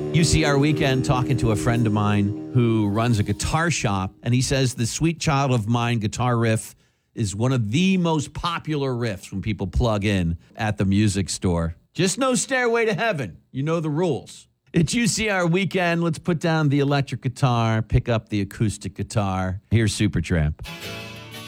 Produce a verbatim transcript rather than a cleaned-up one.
U C R Weekend talking to a friend of mine who runs a guitar shop, and he says the Sweet Child of Mine guitar riff is one of the most popular riffs when people plug in at the music store. Just no Stairway to Heaven. You know the rules. It's U C R Weekend. Let's put down the electric guitar, pick up the acoustic guitar. Here's Supertramp.